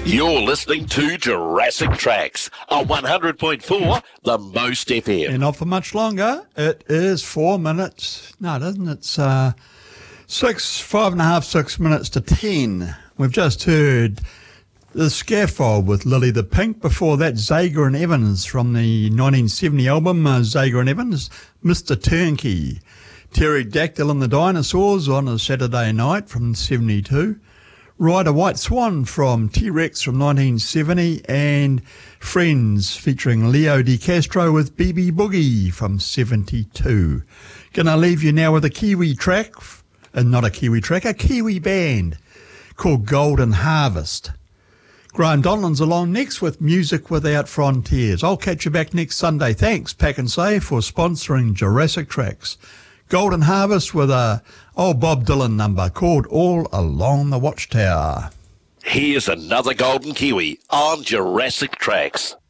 You're listening to Jurassic Tracks on 100.4 The Most FM. And not for much longer. It is 4 minutes. No, it isn't. It's 6 minutes to 10. We've just heard The Scaffold with Lily the Pink. Before that, Zager and Evans from the 1970 album, Zager and Evans, Mr. Turnkey. Pterodactyl and the Dinosaurs on a Saturday Night from 72. Ride a White Swan from T-Rex from 1970, and Friends featuring Leo DiCastro with BB Boogie from 72. Gonna leave you now with a Kiwi track, not a Kiwi track, a Kiwi band called Golden Harvest. Graham Donlan's along next with Music Without Frontiers. I'll catch you back next Sunday. Thanks, Pack and Say, for sponsoring Jurassic Tracks. Golden Harvest with a old Bob Dylan number called All Along the Watchtower. Here's another Golden Kiwi on Jurassic Tracks.